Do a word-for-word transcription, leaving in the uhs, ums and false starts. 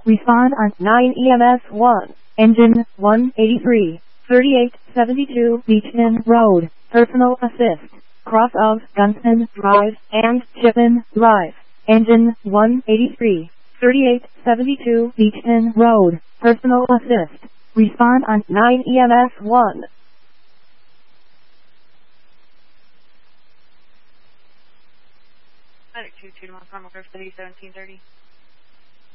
Respond on nine E M S one. Engine one eighty-three, thirty-eight seventy-two Beechton Road. Personal assist. Cross of Gunston Drive and Chipman Drive. Engine one eighty-three, thirty-eight seventy-two Beechton Road. Personal assist. Respond on nine E M S one. two two to one, Farmer Grove City, seventeen thirty.